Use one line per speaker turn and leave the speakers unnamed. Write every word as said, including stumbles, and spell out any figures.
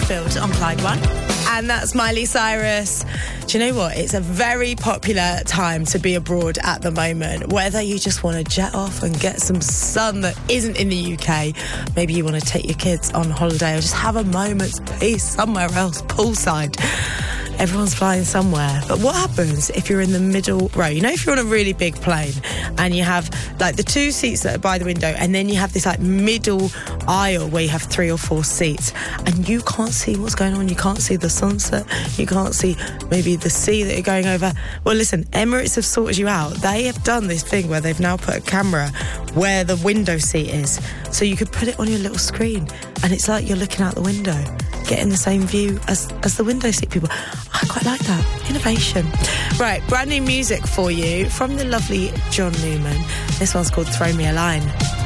Huddersfield on Clyde One.
And that's Miley Cyrus. Do you know what? It's a very popular time to be abroad at the moment. Whether you just want to jet off and get some sun that isn't in the U K, maybe you want to take your kids on holiday or just have a moment's peace somewhere else, poolside. Everyone's flying somewhere. But what happens if you're in the middle row? You know, if you're on a really big plane and you have like the two seats that are by the window and then you have this like middle aisle where you have three or four seats and you can't see what's going on. You can't see the sunset. You can't see maybe the sea that you're going over. Well, listen, Emirates have sorted you out. They have done this thing where they've now put a camera where the window seat is. So you could put it on your little screen and it's like you're looking out the window, getting the same view as, as the window seat people. I quite like that. Innovation. Right, brand new music for you from the lovely John Newman. This one's called Throw Me a Line.